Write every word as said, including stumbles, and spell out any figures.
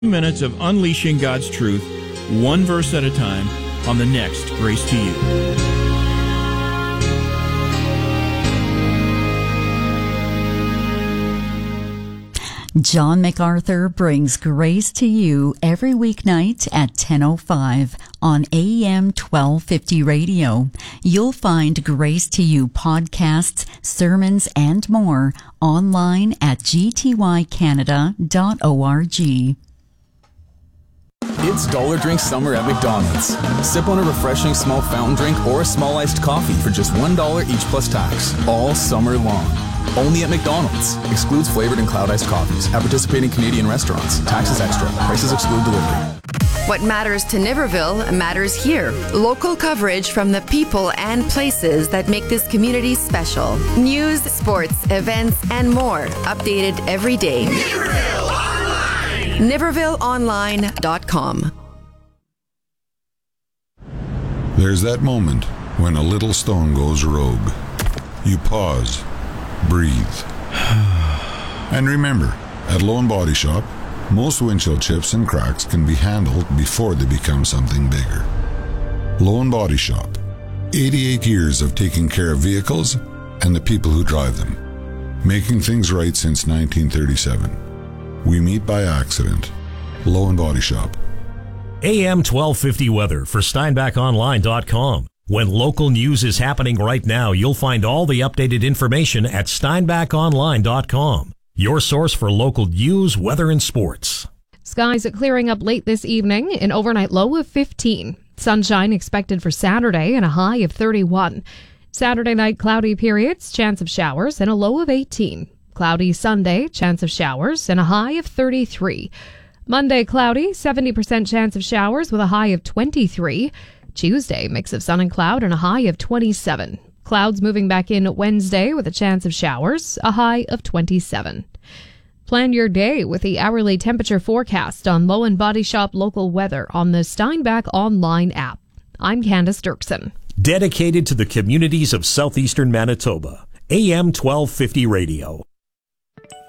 Minutes of unleashing God's truth, one verse at a time, on the next Grace to You. John MacArthur brings Grace to You every weeknight at ten oh five on A M twelve fifty radio. You'll find Grace to You podcasts, sermons, and more online at g t y canada dot org. It's Dollar Drink Summer at McDonald's. Sip on a refreshing small fountain drink or a small iced coffee for just one dollar each plus tax, all summer long. Only at McDonald's. Excludes flavored and cloud iced coffees at participating Canadian restaurants. Taxes extra. Prices exclude delivery. What matters to Niverville matters here. Local coverage from the people and places that make this community special. News, sports, events, and more. Updated every day. Niverville Online! Niverville Online dot com. There's that moment when a little stone goes rogue. You pause, breathe. And remember, at Low and Body Shop, most windshield chips and cracks can be handled before they become something bigger. Low and Body Shop. eighty-eight years of taking care of vehicles and the people who drive them. Making things right since nineteen thirty-seven. We meet by accident. Low and Body Shop. A M twelve fifty weather for Steinbach Online dot com. When local news is happening right now, you'll find all the updated information at Steinbach Online dot com. Your source for local news, weather, and sports. Skies are clearing up late this evening, an overnight low of fifteen. Sunshine expected for Saturday and a high of thirty-one. Saturday night cloudy periods, chance of showers, and a low of eighteen. Cloudy Sunday, chance of showers, and a high of thirty-three. Monday cloudy, seventy percent chance of showers with a high of twenty-three. Tuesday, mix of sun and cloud and a high of twenty-seven. Clouds moving back in Wednesday with a chance of showers, a high of twenty-seven. Plan your day with the hourly temperature forecast on Low and Body Shop local weather on the Steinbach Online app. I'm Candace Dirksen. Dedicated to the communities of southeastern Manitoba. A M twelve fifty radio.